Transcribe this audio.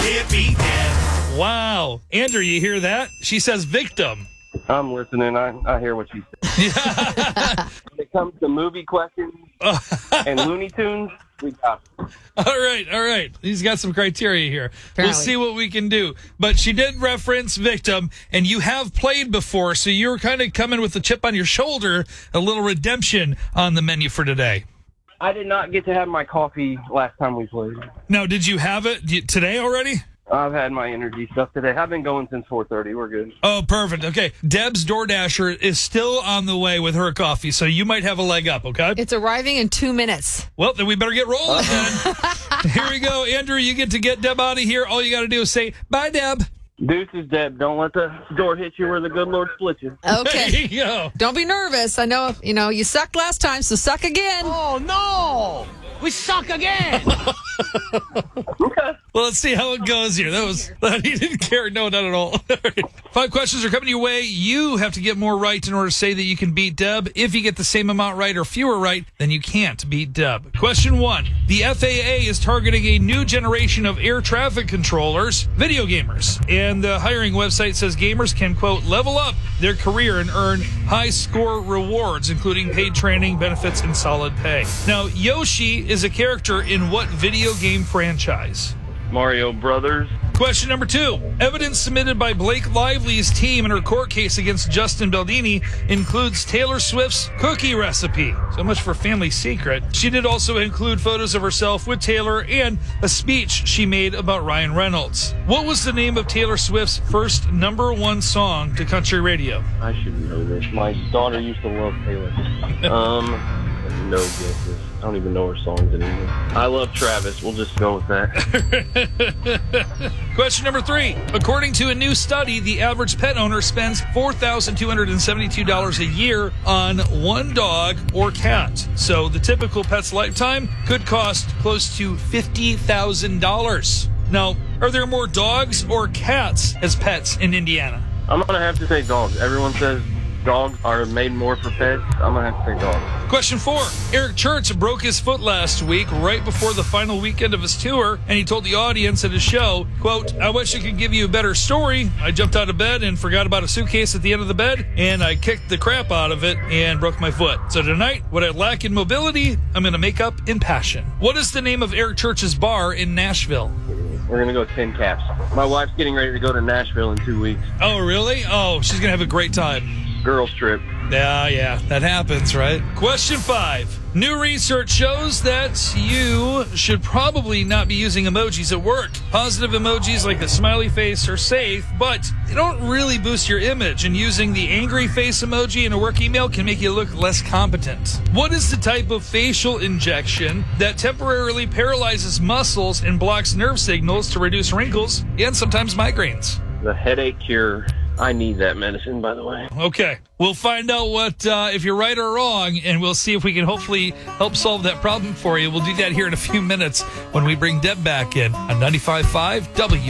can't beat Deb. Wow. Andrew, you hear that? She says victim. I'm listening. I hear what you say. When it comes to movie questions and Looney Tunes, we got it. All right. He's got some criteria here. Apparently. We'll see what we can do. But she did reference victim, and you have played before, so you're kind of coming with a chip on your shoulder, a little redemption on the menu for today. I did not get to have my coffee last time we played. Now, did you have it today already? I've had my energy stuff today. I've been going since 4:30. We're good. Oh, perfect. Okay. Deb's DoorDasher is still on the way with her coffee, so you might have a leg up, okay? It's arriving in 2 minutes. Well, then we better get rolling then. Here we go. Andrew, you get to get Deb out of here. All you got to do is say, bye, Deb. Deuces, Deb. Don't let the door hit you where the good Lord split you. There Okay. you go. Don't be nervous. I know, you sucked last time, so suck again. Oh, no! We suck again! Okay. Well, let's see how it goes here. He didn't care. No, not at all. All right. 5 questions are coming your way. You have to get more right in order to say that you can beat Deb. If you get the same amount right or fewer right, then you can't beat Deb. Question 1. The FAA is targeting a new generation of air traffic controllers, video gamers. And the hiring website says gamers can, quote, level up their career and earn high score rewards, including paid training, benefits, and solid pay. Now, Yoshi is a character in what video game franchise? Mario Brothers. Question number 2. Evidence submitted by Blake Lively's team in her court case against Justin Baldini includes Taylor Swift's cookie recipe. So much for family secret. She did also include photos of herself with Taylor and a speech she made about Ryan Reynolds. What was the name of Taylor Swift's first #1 song to country radio? I should know this. My daughter used to love Taylor. No guesses. I don't even know her songs anymore. I love Travis. We'll just go with that. Question number 3. According to a new study, the average pet owner spends $4,272 a year on one dog or cat. So the typical pet's lifetime could cost close to $50,000. Now, are there more dogs or cats as pets in Indiana? I'm going to have to say dogs. Everyone says dogs are made more for pets. I'm going to have to say dogs. Question 4. Eric Church broke his foot last week, right before the final weekend of his tour, and he told the audience at his show, quote, I wish I could give you a better story. I jumped out of bed and forgot about a suitcase at the end of the bed, and I kicked the crap out of it and broke my foot. So tonight, what I lack in mobility, I'm going to make up in passion. What is the name of Eric Church's bar in Nashville? We're going to go 10 caps. My wife's getting ready to go to Nashville in 2 weeks. Oh, really? Oh, she's going to have a great time. Girls trip. Yeah, that happens, right? Question 5. New research shows that you should probably not be using emojis at work. Positive emojis like the smiley face are safe, but they don't really boost your image, and using the angry face emoji in a work email can make you look less competent. What is the type of facial injection that temporarily paralyzes muscles and blocks nerve signals to reduce wrinkles and sometimes migraines? The headache cure. I need that medicine, by the way. Okay. We'll find out if you're right or wrong, and we'll see if we can hopefully help solve that problem for you. We'll do that here in a few minutes when we bring Deb back in on 95.5 W.